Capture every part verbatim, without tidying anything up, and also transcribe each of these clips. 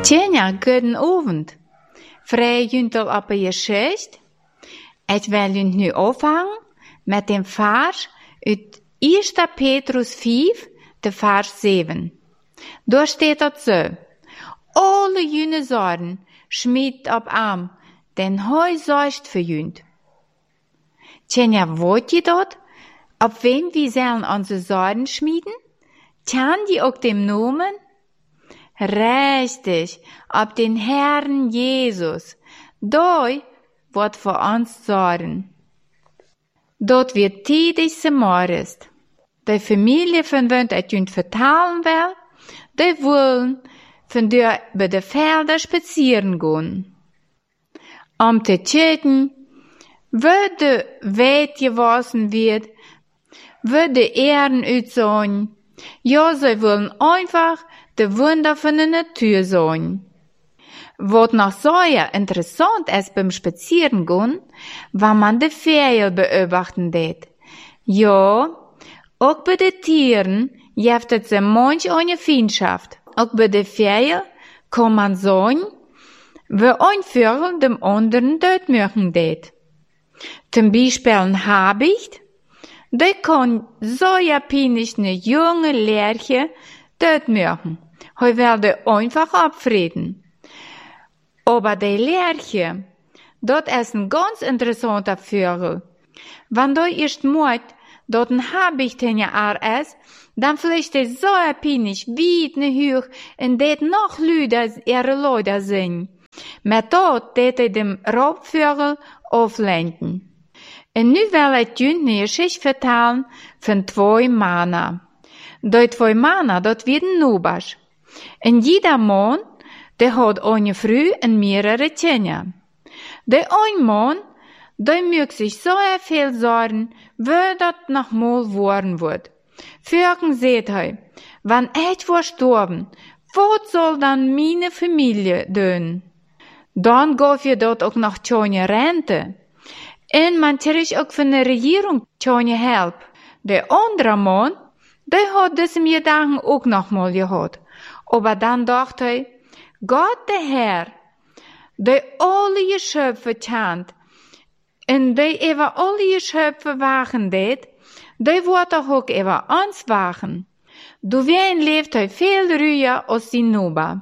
Tjena, guten Abend. Vrij junt al op je schicht. Ik wil junt nu ophangen met dem vers uit eerste Petrus vijf, de vers zeven. Daar staat dat zo. Alle june zorgen schmied op am, den hij zorgt voor junt. Tjena, weet je dat? Op wen wir sollen onze zorgen schmieden? Kann die ook dem nomen? Richtig, op den Herrn Jesus. Doi wordt voor ons zorgen. Dat wird tidig morest. De familie van wunt het junt vertalen wel, de willen van der bij de velden spazieren gaan. Om te chatten, wo de weit gewassen wird, wo de Ehren uitzien. Ja, sie wollen einfach de Wunder von der Natur sehen. Wat noch sehr interessant ist beim Spazierengehen, wenn man de Vögel beobachten det. Ja, auch bei den Tieren gibt es manch eine Feindschaft. Auch bei den Vögeln kann man sagen, wo ein Vogel dem anderen dort machen det. Zum Beispiel ein Habicht, der kann sehr peinlich eine junge Lerche dort machen. Hij wilde einfach abvreden. Aber die Lerche, dat is een ganz interessanter Vogel. Wenn du erst mocht, dat een Habicht in je Aar is, dan vliegt hij zo pijnig, weit ne hoog, en deed nog luider ihre Leute zingen. Met dat deed hij dem Raubvogel aflenken. En nu wil ik je een geschichte vertellen van twee mannen. Die twee mannen, dat werden nobers. En jeder man, der hat eine Frau und mehrere Kinder. Der ein Mann, der mögt sich so viel sorgen, wo das noch mal worden wird. Vorhin seht er, wenn ich verstorben, was soll dann meine Familie tun? Dann gab ihr dort auch noch keine Rente. Und man kriegt auch von der Regierung keine Hilfe. Der andere Mann, der hat diesen Gedanken auch noch mal gehabt. Aber dann dachte er, Gott der Herr, der alle Geschöpfe kennt, und der über alle Geschöpfe wachen det, der wird auch über uns wachen. Du wen lebt er viel ruhiger als die Nuba.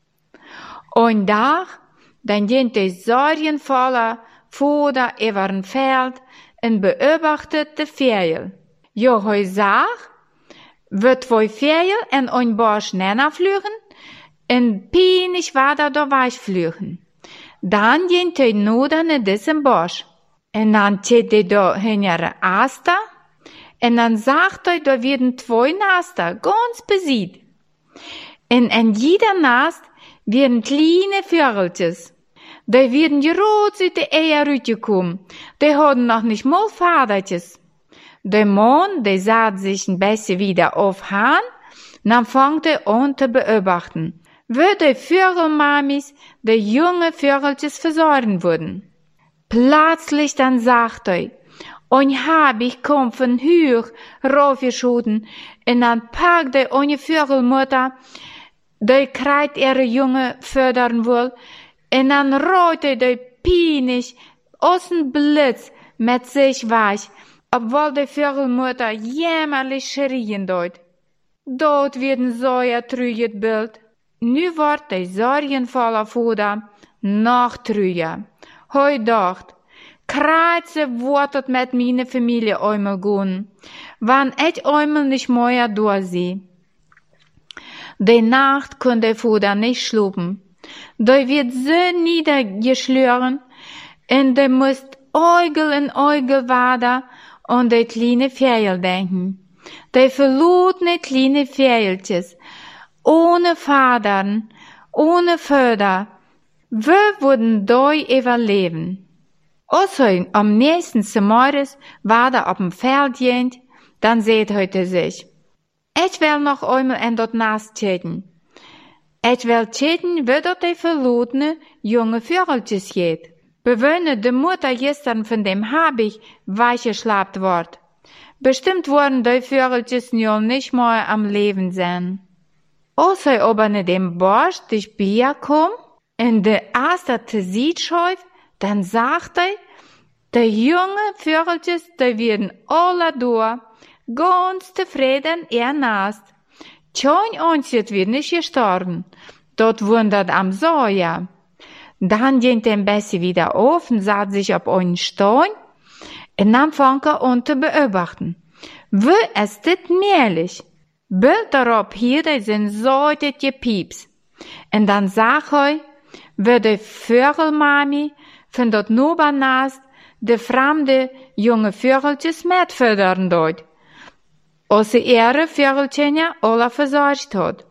Ein Tag, dann ging der sorgenvoller Vater über ein Feld und beobachtet die Vögel. Ja, er sagt, wird zwei Vögel in ein Busch fliegen, und peinlich war da da wegfliegen. Dann ging er nur in diesem Busch. Und dann zieht er da hinter Aster, und dann sagt er, da werden zwei Naster ganz besiegt. Und in jeder Nast werden kleine Vögelchen. Die werden gerot aus den Eier rausgekommen. Die hatten noch nicht mal Vatertjes. Der Mann, der sah sich ein bisschen wieder auf an, dann fängt er an zu beobachten, wo die Vögelmamis die junge Vögelchen versorgen wurden. Plötzlich dann sagt er, ein Habicht kommt von hoch raufgeschossen, und dann packt er eine Vögelmutter, die kreit ihre Junge fördern will, und dann rollt er die peinlich aus dem Blitz mit sich weg, obwohl die Vögelmutter jämmerlich schrien dort. Dort wird ein so ein trüges Bild. Nu wordt der sorgenvolle Vater noch trüger. Hij dacht, kratze wordt het met meine Familie einmal gehen, wann ich einmal nicht mehr da sie. Die Nacht kon der Vater nicht schlafen. Der wird so niedergeschlagen, und der muss Äugel in Äugel wader und die kleine Vögel denken. Die verlorene kleine Vögeltjes, ohne Vadern, ohne Förder, wo würden die überleben? Also, am nächsten Sommeres war er auf dem Feld jent, dann seht heute sich, ich will noch einmal in dort Nast chatten. Ich will chatten, wo dort die verlorene junge Vögeltjes geht. Bewöhne de Mutter gestern von dem Habicht weichgeschlapt wort. Bestimmt worden die Vögeltjes nun nicht mehr am Leben sein. Als hij aber ne dem Borst dich Bier kom, en de Aster te ziet schuif, dann sagt er, de junge Vögeltjes, die werden alle door, ganz tevreden ernaast. Tjoin ons het weer nicht gestorben, dort wundert am Soja. Dann ging den Bessie wieder auf und satt sich auf einen Stein und nahm Fanke an zu beobachten. Wie es dit mehrlich? Bald darauf hielt er sein Säutet gepieps. Und dann sag er, wie die Vögelmami von dort Nobernast de fremde junge Vögeltjes metfüttern dort. Als sie ihre Vögelchen ja alle versorgt hat.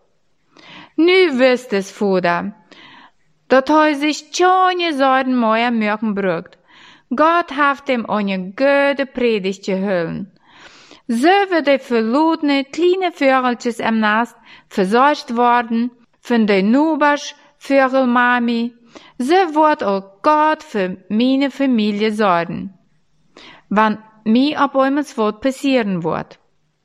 Nu wist es Vater, dat hij sich tjonge Sorgen mooier merken brugt. Gott heeft hem eine gute Predigt gehüllen. So wird die verlorene kleine Vögeltjes am Nast versorgt worden von der Nubers Vögelmami. So wird auch Gott für meine Familie sorgen. Wann mir ab einmal was passieren wird.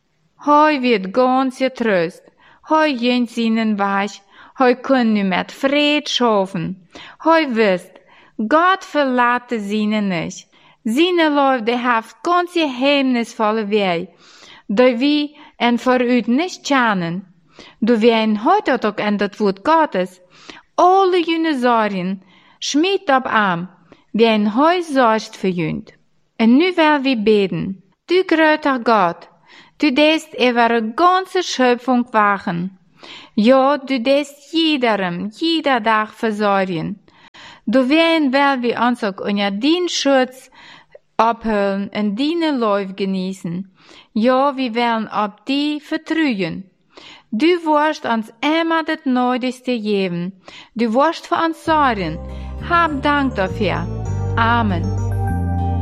Hoi wird ganz getröst. Hoi jens ihnen weich. Hoi können nu met Fried schaffen. Hoi wisst, Gott verlatte seine nicht. Seine Leute, die haft ganz geheimnisvolle Wege, die wir en vooruit nicht kennen. Du werden heute auch an das Wort Gottes. Alle jene Sorgen, schmied ab am, wie ein Haus sorgt für jünd. En nu will wir beten. Du gröter Gott, du dest über eine ganze Schöpfung wachen. Ja, du dest jederem, jeder Tag versorgen. Du werden will wir uns auch unter den Schutz abhüllen und deine Läufe genießen. Ja, wir werden auf die vertrauen. Du wirst uns immer das Nötigste geben. Du wirst für uns sorgen. Hab Dank dafür. Amen.